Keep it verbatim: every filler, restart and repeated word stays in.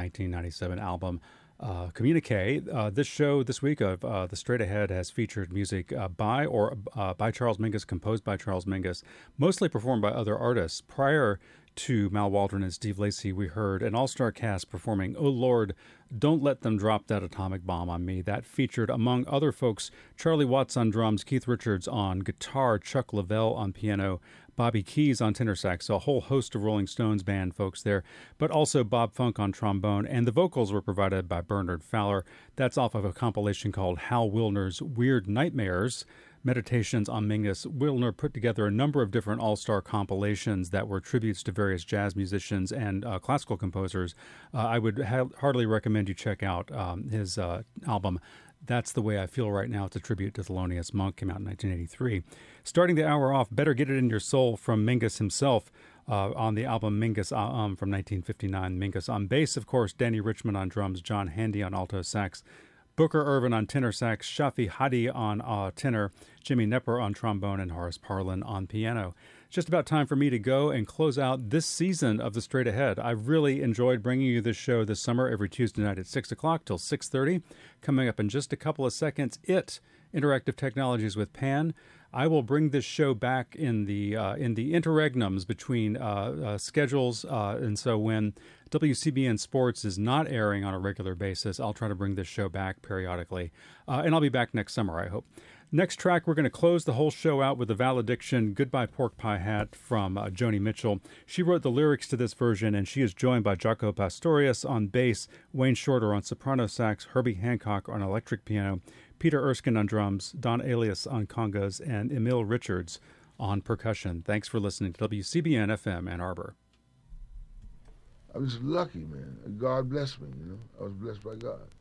nineteen ninety-seven album, uh, Communique. Uh, this show this week of uh, The Straight Ahead has featured music uh, by or uh, by Charles Mingus, composed by Charles Mingus, mostly performed by other artists. Prior to Mal Waldron and Steve Lacy, we heard an all-star cast performing "Oh Lord, Don't Let Them Drop That Atomic Bomb on Me." That featured, among other folks, Charlie Watts on drums, Keith Richards on guitar, Chuck Leavell on piano, Bobby Keys on tenor sax, a whole host of Rolling Stones band folks there, but also Bob Funk on trombone, and the vocals were provided by Bernard Fowler. That's off of a compilation called Hal Wilner's Weird Nightmares, Meditations on Mingus. Wilner put together a number of different all-star compilations that were tributes to various jazz musicians and uh, classical composers. Uh, I would ha- hardly recommend you check out um, his uh, album, That's the Way I Feel Right Now. It's a tribute to Thelonious Monk, came out in nineteen eighty-three. Starting the hour off, Better Get It In Your Soul from Mingus himself uh, on the album Mingus uh, um, from nineteen fifty-nine. Mingus on bass, of course, Danny Richmond on drums, John Handy on alto sax, Booker Ervin on tenor sax, Shafi Hadi on uh, tenor, Jimmy Knepper on trombone, and Horace Parlan on piano. It's just about time for me to go and close out this season of The Straight Ahead. I've really enjoyed bringing you this show this summer every Tuesday night at six o'clock till six thirty. Coming up in just a couple of seconds, It, Interactive Technologies with Pan. I will bring this show back in the uh, in the interregnums between uh, uh, schedules, uh, and so when W C B N Sports is not airing on a regular basis, I'll try to bring this show back periodically, uh, and I'll be back next summer, I hope. Next track, we're going to close the whole show out with the valediction, Goodbye Pork Pie Hat from uh, Joni Mitchell. She wrote the lyrics to this version, and she is joined by Jaco Pastorius on bass, Wayne Shorter on soprano sax, Herbie Hancock on electric piano, Peter Erskine on drums, Don Alias on congas, and Emil Richards on percussion. Thanks for listening to W C B N F M Ann Arbor. I was lucky, man. God blessed me, you know. I was blessed by God.